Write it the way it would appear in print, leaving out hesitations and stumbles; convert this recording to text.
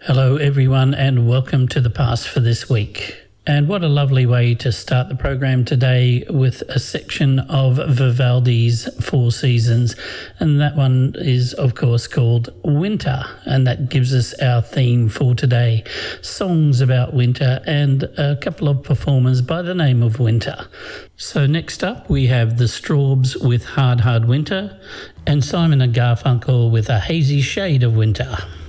Hello everyone and welcome to the past for this week. And what a lovely way to start the program today with a section of Vivaldi's Four Seasons. And that one is of course called Winter, and that gives us our theme for today. Songs about winter and a couple of performers by the name of Winter. So next up we have the Strawbs with Hard Hard Winter and Simon and Garfunkel with A Hazy Shade of Winter.